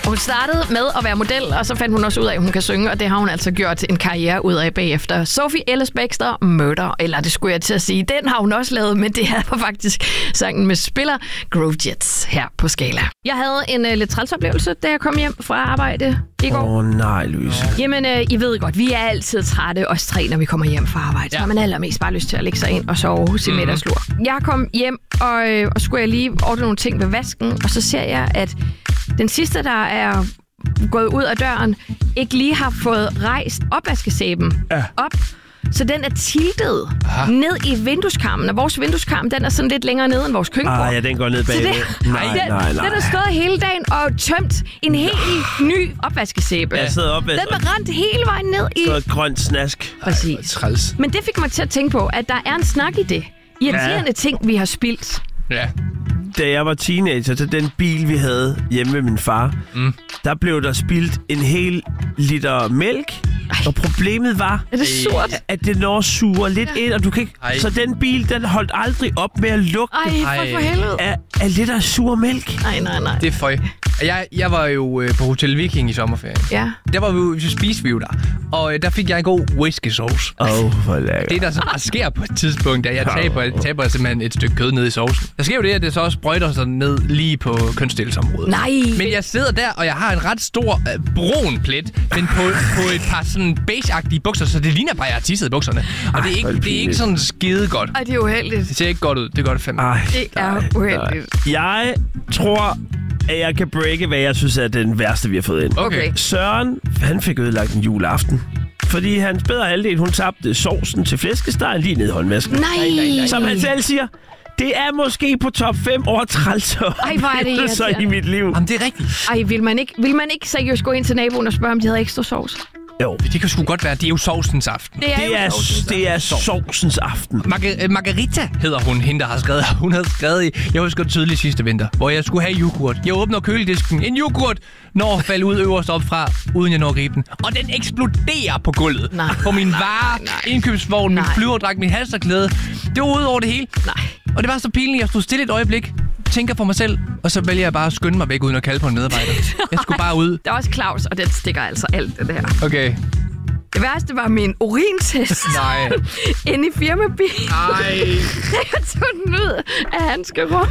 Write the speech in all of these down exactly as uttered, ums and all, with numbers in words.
Hun startede med at være model, og så fandt hun også ud af, at hun kan synge, og det har hun altså gjort en karriere ud af bagefter. Sophie Ellis-Bextor, Murder, eller det skulle jeg til at sige, den har hun også lavet, men det her var faktisk sangen med Spiller, Groove Jets, her på Skala. Jeg havde en uh, lidt trælsoplevelse, da jeg kom hjem fra arbejde i går. Åh oh, nej, Louise. Jamen, øh, I ved godt, vi er altid trætte, os tre, når vi kommer hjem fra arbejde. Ja. Så har man allermest bare lyst til at lægge sig ind og sove hos sin mm. middagslur. Jeg kom hjem, og, øh, og skulle jeg lige ordne nogle ting ved vasken, og så ser jeg, at den sidste, der er gået ud af døren, ikke lige har fået rejst opvaskesæben ja. op. Så den er tiltet Aha. ned i vindueskarmen, og vores vindueskarm, den er sådan lidt længere nede end vores køkkenbord. Ah, ja, den går ned bagved. Det, nej, den, nej, nej. Den har stået hele dagen og tømt en helt ny opvaskesæbe. Ja, sidder opvask. Den var rendt hele vejen ned i... Så et grønt snask. Præcis. Ej, men det fik mig til at tænke på, at der er en snak i det. Irriterende ja. ting, vi har spildt. Ja. Da jeg var teenager, til den bil, vi havde hjemme med min far, mm. der blev der spildt en hel liter mælk. Ej. Og problemet var, er det surt? at det når suger lidt ja. ind, og du kan ikke... Ej. Så den bil, den holdt aldrig op med at lugte Ej, for, for helvede. af, af lidt af sur mælk. Nej, nej, nej. Det er føj. Jeg, jeg var jo øh, på Hotel Viking i sommerferien. Ja. Der var vi jo, så spiste vi jo der. Og øh, der fik jeg en god whisky sauce. Åh, oh, hvor lækkert. Det, der så bare sker på et tidspunkt, da jeg taber, taber simpelthen et stykke kød ned i saucen. Der sker jo det, at det så også sprøjter sig ned lige på kønsdelsområdet. Nej. Men jeg sidder der, og jeg har en ret stor øh, brun plet, men på, på et par sådan beige-agtige bukser, så det ligner bare, at jeg har tisset i bukserne. Og Ej, det er ikke, det er ikke sådan skide godt. Ej, det er uheldigt. Det ser ikke godt ud. Det gør det fandme. Ej, det er nej, uheldigt. Nej. Jeg tror, at jeg kan breake, hvad jeg synes er den værste, vi har fået ind. Okay. Søren, han fik ødelagt en juleaften. Fordi hans bedre halvdel, hun tabte sovsen til flæskestegen lige ned i håndvasken. Nej, nej, nej. Som han selv siger, det er måske på top fem over trælse oplevelser i mit liv. Jamen, det er rigtigt. Ej, vil man ikke, vil man ikke seriøst gå ind til naboen og spørge, om de havde ekstra sovs? Jo. Det kan sgu godt være. Det er jo sovsens aften. Det er, det er, sovsens, det er sovsens aften. Marga- Margarita hedder hun, hende der har skrevet. Hun havde skrevet i, jeg husker tydeligt sidste vinter, hvor jeg skulle have yoghurt. Jeg åbner køledisken. En yoghurt når at falde ud øverst op fra, uden jeg når at gribe den. Og den eksploderer på gulvet. Nej, på min nej, vare, nej. indkøbsvogn, min flyverdragt, min halsterklæde. Det var ud over det hele. Nej. Og det var så pinligt. Jeg stod stille et øjeblik, tænker for mig selv, og så vælger jeg bare at skynde mig væk uden at kalde på en medarbejder. Jeg skulle bare ud. Der er også Claus, og den stikker altså alt det der. Okay. Det værste var min urintest. Nej. Inde i firmabilen. Nej. Jeg tog den ud af handskerum.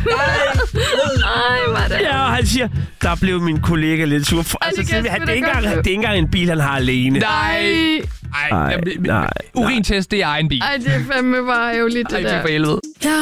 Nej, var det. Ja, og han siger, der blev min kollega lidt sur. For, altså, det, det, det, er ikke engang, det er ikke engang en bil, han har alene. Nej. Nej, Ej, nej. urintest, det er egen bil. Ej, det er fandme bare ærgerligt, det Ej, der. det er for helvede.